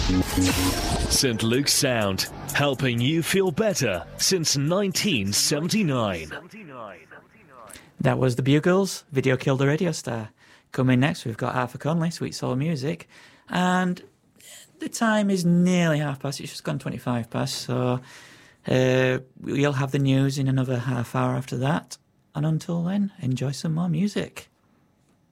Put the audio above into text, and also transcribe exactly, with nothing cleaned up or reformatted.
Saint Luke's Sound, helping you feel better since nineteen seventy-nine. That was the Bugles, Video Killed the Radio Star. Coming next, we've got Arthur Conley, Sweet Soul Music. And the time is nearly half past. It's just gone twenty-five past. So uh, we'll have the news in another half hour after that. And until then, enjoy some more music.